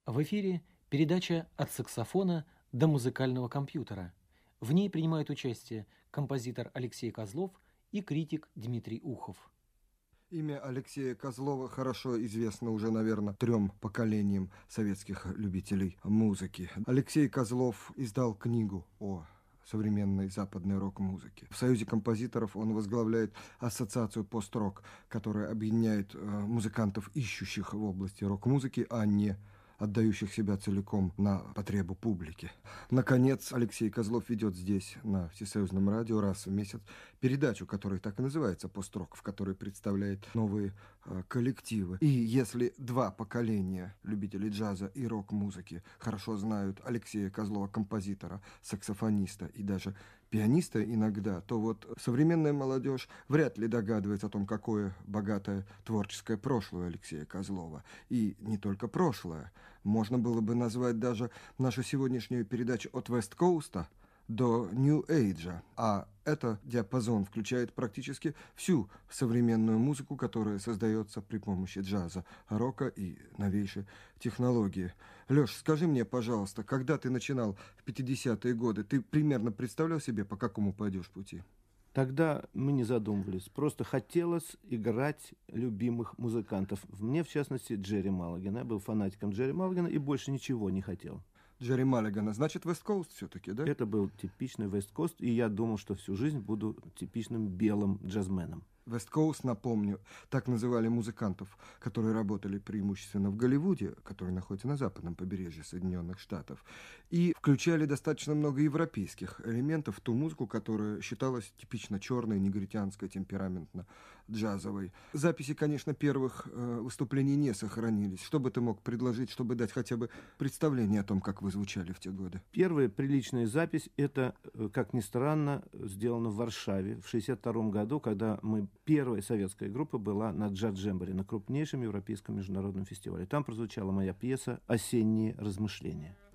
В эфире передача «От саксофона до музыкального компьютера». В ней принимают участие композитор Алексей Козлов и критик Дмитрий Ухов. Имя Алексея Козлова хорошо известно уже, наверное, 3 поколениям советских любителей музыки. Алексей Козлов издал книгу о современной западной рок-музыке. В Союзе композиторов он возглавляет ассоциацию пост-рок, которая объединяет музыкантов, ищущих в области рок-музыки, а не отдающих себя целиком на потребу публики. Наконец, Алексей Козлов ведет здесь, на Всесоюзном радио, раз в месяц передачу, которая так и называется «Пост-рок», в которой представляет новые коллективы. И если 2 поколения любителей джаза и рок-музыки хорошо знают Алексея Козлова, композитора, саксофониста и даже пианиста иногда, то вот современная молодежь вряд ли догадывается о том, какое богатое творческое прошлое Алексея Козлова. И не только прошлое. Можно было бы назвать даже нашу сегодняшнюю передачу от Вест-Коуста до Нью-Эйджа. А этот диапазон включает практически всю современную музыку, которая создается при помощи джаза, рока и новейшей технологии. Леш, скажи мне, пожалуйста, когда ты начинал в 50-е годы, ты примерно представлял себе, по какому пойдешь пути? Тогда мы не задумывались. Просто хотелось играть любимых музыкантов. Мне, в частности, Джерри Маллигана. Я был фанатиком Джерри Маллигана и больше ничего не хотел. Джерри Маллигана. Значит, Вест-Коуст все-таки, да? Это был типичный Вест-Коуст, и я думал, что всю жизнь буду типичным белым джазменом. Вест-Коуст, напомню, так называли музыкантов, которые работали преимущественно в Голливуде, который находится на западном побережье Соединенных Штатов, и включали достаточно много европейских элементов в ту музыку, которая считалась типично черной, негритянской, темпераментно-джазовой. Записи, конечно, первых выступлений не сохранились. Что бы ты мог предложить, чтобы дать хотя бы представление о том, как вы звучали в те годы? Первая приличная запись, это, как ни странно, сделано в Варшаве в 1962 году, когда первая советская группа была на Джаз-Джемборе, на крупнейшем европейском международном фестивале. Там прозвучала моя пьеса «Осенние размышления».